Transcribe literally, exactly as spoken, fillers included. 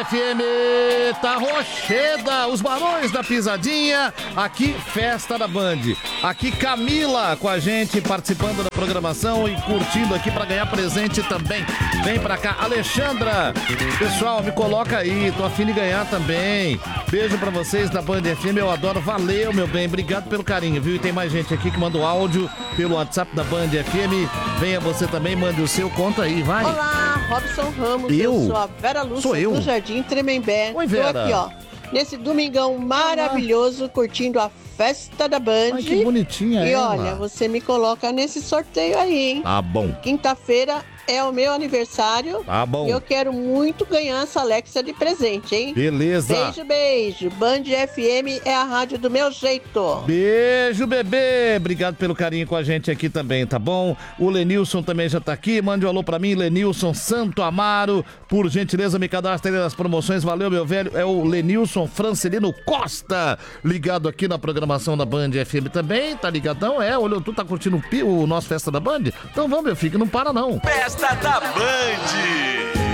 F M tá rocheda, os Barões da Pisadinha, aqui Festa da Band. Aqui Camila com a gente participando da programação e curtindo aqui pra ganhar presente também. Vem pra cá, Alexandra. Pessoal, me coloca aí, tô afim de ganhar também. Beijo pra vocês da Band F M, eu adoro, valeu meu bem, obrigado pelo carinho, viu? E tem mais gente aqui que manda o áudio pelo WhatsApp da Band F M. Venha você também, mande o seu, conta aí, vai. Olá, Robson Ramos, eu, eu sou a Vera Lúcia sou eu. do Jardim Tremembé. Oi, Vera. Tô aqui, ó, nesse domingão maravilhoso, curtindo a Festa da Band. Ai, que bonitinha E ela. olha, você me coloca nesse sorteio aí, hein? Tá bom. Quinta-feira é o meu aniversário. Tá bom. E eu quero muito ganhar essa Alexa de presente, hein? Beleza. Beijo, beijo. Band F M é a rádio do meu jeito. Beijo, bebê. Obrigado pelo carinho com a gente aqui também, tá bom? O Lenilson também já tá aqui. Mande um alô pra mim, Lenilson Santo Amaro. Por gentileza, me cadastre aí nas promoções. Valeu, meu velho. É o Lenilson Francelino Costa, ligado aqui na programação da Band F M também. Tá ligadão? É, olha, tu tá curtindo o, o nosso Festa da Band? Então vamos, meu filho, não para não. Festa da Band.